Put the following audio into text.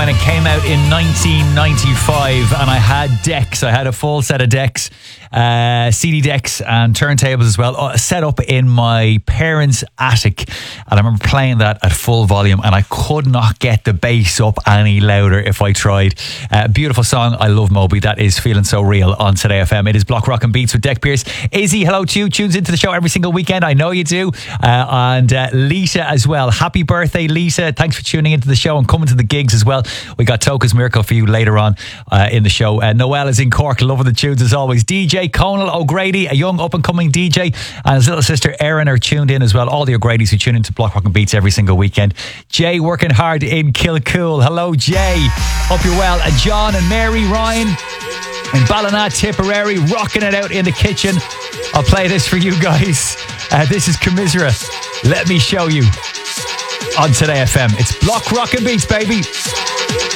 when it came out in 1995, and I had decks. I had a full set of decks, CD decks and turntables as well, set up in my parents' attic. And I remember playing that at full volume, and I could not get the bass up any louder if I tried. Beautiful song. I love Moby. That is Feeling So Real on Today FM. It is Block Rock and Beats with Deck Pierce. Izzy, hello to you. Tunes into the show every single weekend. I know you do. And Lisa as well. Happy birthday, Lisa. Thanks for tuning into the show and coming to the gigs as well. We got Toca's Miracle for you later on in the show. Noel is in Cork, loving the tunes as always. DJ Conal O'Grady, a young up and coming DJ, and his little sister Erin are tuned in as well. All the O'Gradys who tune into Block Rock and Beats every single weekend. Jay working hard in Kilcool. Hello, Jay. Hope you're well. And John and Mary Ryan in Ballina, Tipperary, rocking it out in the kitchen. I'll play this for you guys. This is Commiserate. Let me show you on Today FM. It's Block Rock and Beats, baby.